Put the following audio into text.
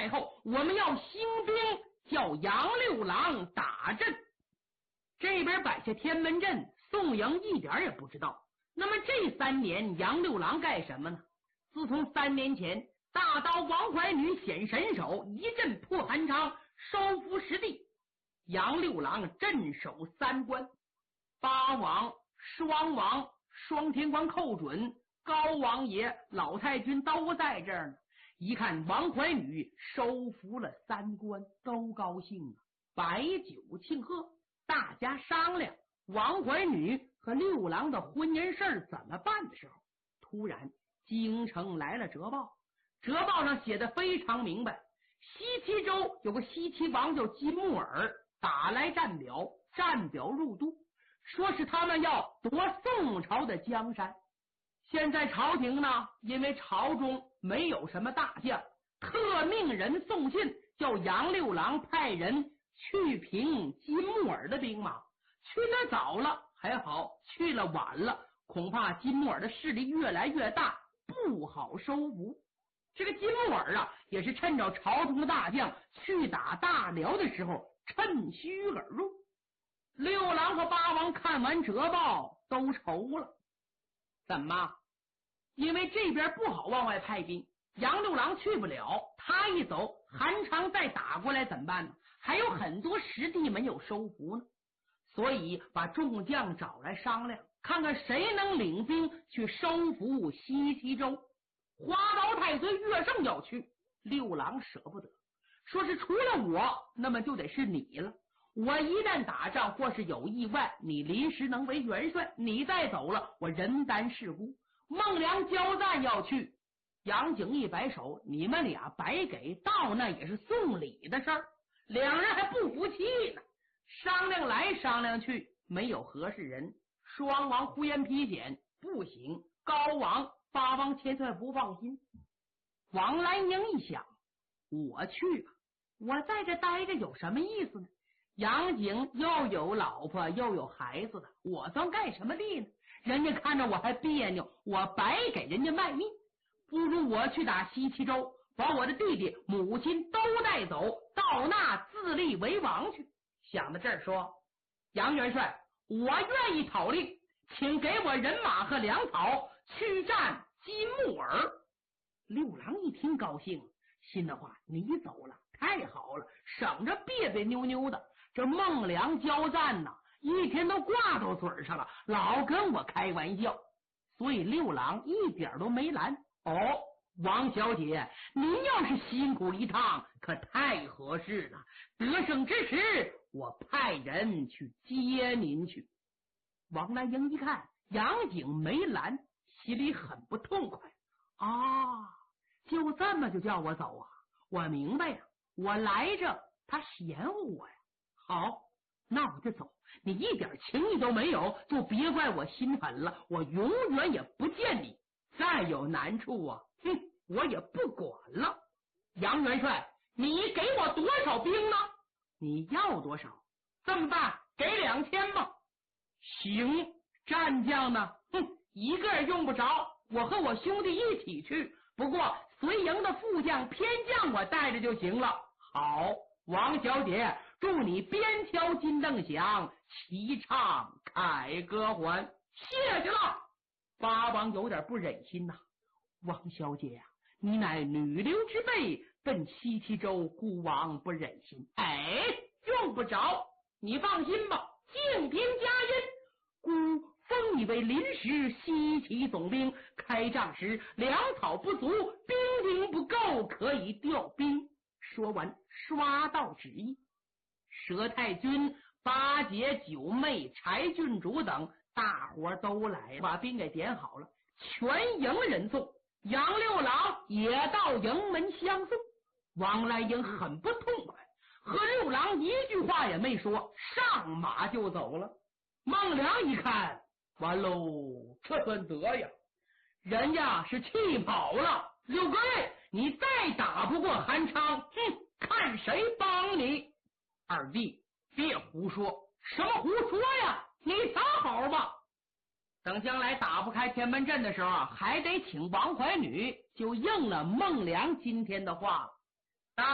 太后，我们要兴兵叫杨六郎打阵。这边摆下天门阵，宋营一点也不知道。那么这3年杨六郎干什么呢？自从3年前大刀王怀女显神手，一阵破韩昌，收复失地，杨六郎镇守3关，八王、双王、双天关寇准、高王爷、老太君都在这儿呢。一看王怀女收服了3关，都高兴啊，摆酒庆贺。大家商量王怀女和六郎的婚姻事怎么办的时候，突然京城来了折报。折报上写的非常明白，西岐州有个西岐王叫金木耳，打来战表，战表入都，说是他们要夺宋朝的江山。现在朝廷呢，因为朝中没有什么大将，特命人送信叫杨六郎派人去平金木耳的兵马。去得早了还好，去了晚了，恐怕金木耳的势力越来越大，不好收服。这个金木耳啊，也是趁着朝中的大将去打大辽的时候趁虚而入。六郎和八王看完折报都愁了。怎么？因为这边不好往外派兵，杨六郎去不了，他一走，韩昌再打过来怎么办呢？还有很多实地没有收服呢。所以把众将找来商量，看看谁能领兵去收服西岐州。花刀太岁岳胜要去，六郎舍不得，说是除了我，那么就得是你了。我一旦打仗或是有意外，你临时能为元帅，你再走了，我人担事故。孟良交战要去，杨景一摆手，你们俩白给，到那也是送礼的事儿。两人还不服气呢，商量来商量去，没有合适人。双王呼延丕简不行，高王八王千岁不放心。王兰英一想，我去吧，我在这待着有什么意思呢？杨景又有老婆又有孩子的，我算干什么的呢？人家看着我还别扭，我白给人家卖命。不如我去打西岐州，把我的弟弟母亲都带走，到那自立为王去。想到这儿说，杨元帅，我愿意讨令，请给我人马和粮草去战金木耳。六郎一听高兴，心的话，你走了太好了，省着别别扭扭的。这孟良交战呐，一天都挂到嘴上了，老跟我开玩笑。所以六郎一点都没拦。王小姐，您要是辛苦一趟，可太合适了。得胜之时，我派人去接您去。王兰英一看杨景没拦，心里很不痛快。就这么就叫我走啊？我明白呀，我来着他嫌我呀。好，那我就走，你一点情义都没有，就别怪我心狠了，我永远也不见你。再有难处啊，我也不管了。杨元帅，你给我多少兵呢？你要多少？这么办，给2000吧。行，战将呢？一个也用不着，我和我兄弟一起去。不过随营的副将、偏将我带着就行了。好，王小姐，祝你边敲金灯响，齐唱凯歌还。谢谢了。八王有点不忍心呐，王小姐呀，你乃女流之辈，奔西岐州，孤王不忍心。用不着，你放心吧，静听佳音。孤封你为临时西岐总兵，开仗时粮草不足，兵丁不够，可以调兵。说完刷到旨意。佘太君、八姐、九妹、柴郡主等大伙都来了，把兵给点好了，全营人送。杨六郎也到营门相送。王兰英很不痛快，和六郎一句话也没说，上马就走了。孟良一看，完喽，这算得呀，人家是气跑了。六哥，你再打不过韩昌，看谁帮你。二弟，别胡说。什么胡说呀？你撒好吧。等将来打不开天门阵的时候，还得请王怀女，就应了孟良今天的话。